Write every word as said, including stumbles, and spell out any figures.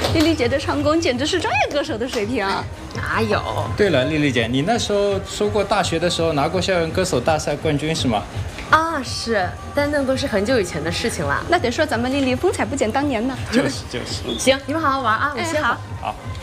丽丽姐的唱功简直是专业歌手的水平啊！ 哪有？ 对了，丽丽姐，你那时候说过大学的时候拿过校园歌手大赛冠军是吗？ 啊，是，但那都是很久以前的事情了。 那得说咱们丽丽风采不减当年呢。 就是就是。 行，你们好好玩啊，我先好。 好。